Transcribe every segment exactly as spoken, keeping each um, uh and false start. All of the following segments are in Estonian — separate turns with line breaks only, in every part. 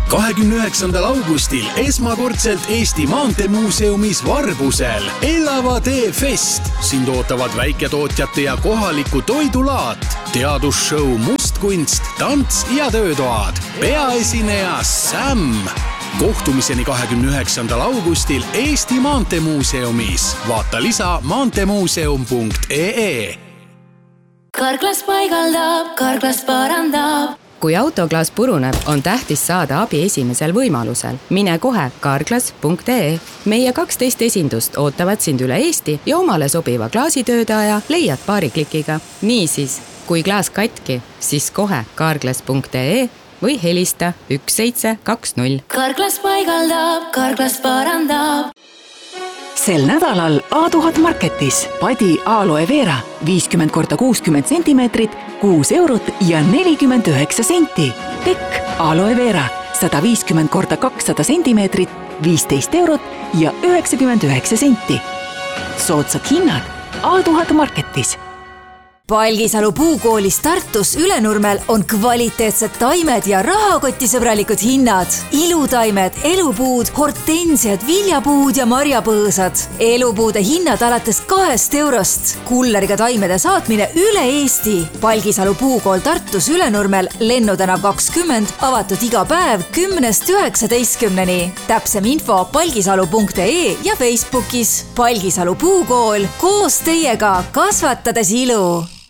kahekümne üheksandal augustil esmakordselt Eesti Maanteemuuseumis Varbusel Elava tee fest. Sind ootavad väiketootjate ja kohaliku toidulaat, teadusshow Mustkunst, tants ja töötoad. Peaesineja Sam. Kohtumiseni kahekümne üheksandal augustil Eesti Maanteemuuseumis. Vaata lisa maanteemuuseum punkt ee.
Karklas paigaldab, Karklas parandab.
Kui autoklaas puruneb, on tähtis saada abi esimesel võimalusel. Mine kohe karklas punkt ee. Meie kaksteist esindust ootavad sind üle Eesti ja omale sobiva klaasitöödaja leiad paari klikiga. Niisiis, kui klaas katki, siis kohe karklas punkt ee või helista üks seitse kaks null.
Karklas paigaldab, Karklas parandab.
Sel nädalal A tuhat Marketis padi aloe vera viiskümmend korda kuuskümmend sentimeetrit, kuus eurot ja nelikümmend üheksa senti. Tekk aloe vera sada viiskümmend korda kakssada sentimeetrit, viisteist eurot ja üheksakümmend üheksa senti. Soodsad hinnad A tuhat Marketis.
Palgisalu puukoolis Tartus Ülenurmel on kvaliteetsed taimed ja rahakotisõbralikud hinnad. Ilutaimed, elupuud, hortensiad, viljapuud ja marjapõõsad. Elupuude hinnad alates kahest eurost. Kulleriga taimede saatmine üle Eesti. Palgisalu puukool Tartus Ülenurmel, Lennutänav kakskümmend, avatud iga päev kümnest üheksateistkümneni. Täpsem info palgisalu punkt ee ja Facebookis. Palgisalu puukool, koos teiega kasvatades ilu.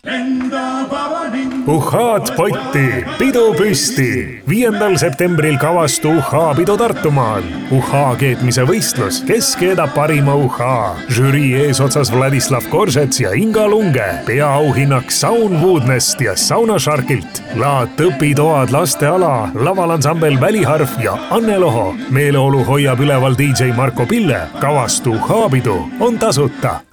Uhhaad potti, pidu püsti. Viiendal septembril kavastu Uhhaa pidu Tartumaal. Uhhaa keetmise võistlus, kes keedab parima uhhaa. Žürii eesotsas Vladislav Koržets ja Inga Lunge. Peaauhinnaks Saun Woodnest ja Sauna Sharkilt. Laat õpitoad lasteala, lavalansambel Väliharf ja Anne Loho. Meeleolu hoiab üleval D J Marko Pille. Kavastu Uhhaa pidu on tasuta.